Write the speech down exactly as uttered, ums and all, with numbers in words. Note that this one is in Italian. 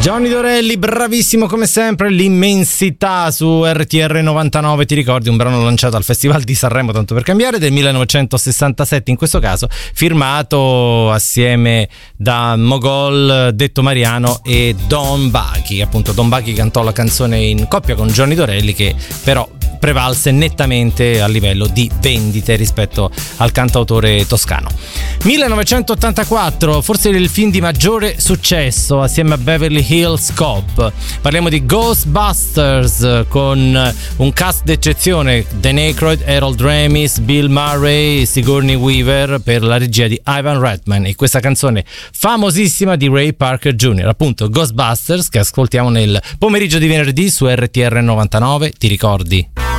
Johnny Dorelli, bravissimo come sempre, l'immensità su R T R novantanove, ti ricordi, un brano lanciato al Festival di Sanremo, tanto per cambiare, del millenovecentosessantasette in questo caso, firmato assieme da Mogol, Detto Mariano e Don Bucky. Appunto Don Bucky cantò la canzone in coppia con Johnny Dorelli, che però prevalse nettamente a livello di vendite rispetto al cantautore toscano. millenovecentottantaquattro, forse il film di maggiore successo assieme a Beverly Hills Cop. Parliamo di Ghostbusters con un cast d'eccezione: Dan Aykroyd, Harold Ramis, Bill Murray, Sigourney Weaver per la regia di Ivan Reitman, e questa canzone famosissima di Ray Parker Junior, appunto Ghostbusters, che ascoltiamo nel pomeriggio di venerdì su R T R novantanove, ti ricordi?